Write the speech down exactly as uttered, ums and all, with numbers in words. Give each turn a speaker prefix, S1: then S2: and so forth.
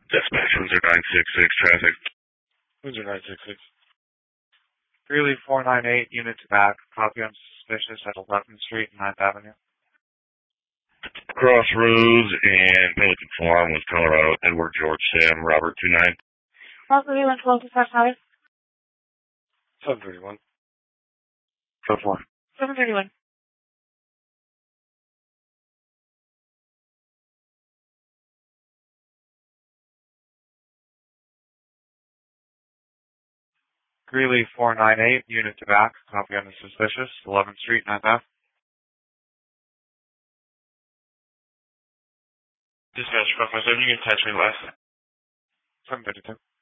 S1: Dispatch Windsor nine six six traffic.
S2: Windsor nine six six.
S3: Greeley four nine eight, unit to back. Copy on suspicious at eleventh Street and ninth Avenue.
S1: Crossroads and Pelican Farm, West Colorado. Edward George Sam Robert two nine.
S4: twelve thirty-one, twelve to Fresh House.
S2: seven thirty-one.
S1: So far.
S4: seven thirty-one.
S3: Greeley four nine eight, unit to back. Copy on the suspicious, eleventh Street, ninth Avenue.
S2: Dispatch five five seven, you can attach me last.
S3: seven thirty-two.